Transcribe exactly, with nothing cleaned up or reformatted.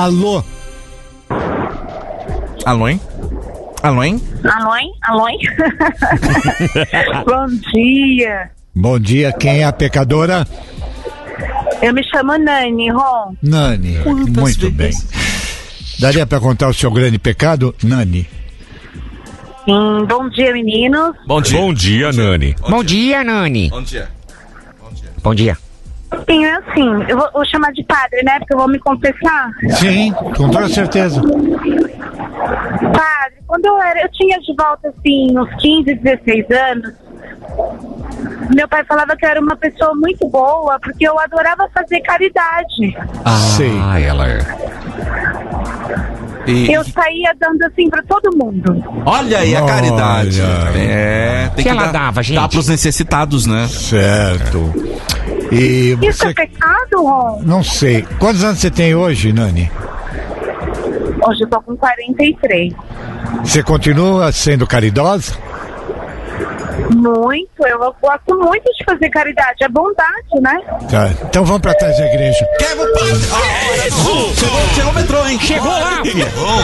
Alô? Alô, hein? Alô, hein? Alô, hein? Alô, hein? Bom dia. Bom dia, quem é a pecadora? Eu me chamo Nani, Ron. Nani, Quantas muito vezes? bem. Daria pra contar o seu grande pecado, Nani? Sim, bom dia, meninos. Bom dia. Bom dia, Nani. Bom dia, Nani. Bom dia. Bom dia. Sim, é assim, eu vou, vou chamar de padre, né? Porque eu vou me confessar. Sim, com toda certeza. Padre, quando eu era, eu tinha de volta, assim, uns quinze, dezesseis anos, meu pai falava que eu era uma pessoa muito boa, porque eu adorava fazer caridade. Ah, Sei. ela é. E, Eu saía dando, assim, pra todo mundo. olha aí a Olha. caridade. É, tem Que que ela dar, dava, gente? dar pros necessitados, né? Certo. E Isso você... é pecado, Ron? Não sei. Quantos anos você tem hoje, Nani? Hoje eu tô com quarenta e três. Você continua sendo caridosa? Muito, eu gosto muito de fazer caridade, é bondade, né? Tá. Então vamos pra trás da igreja. Quebra o padre! Ah, chegou, chegou o metrô, hein? Chegou lá, filha.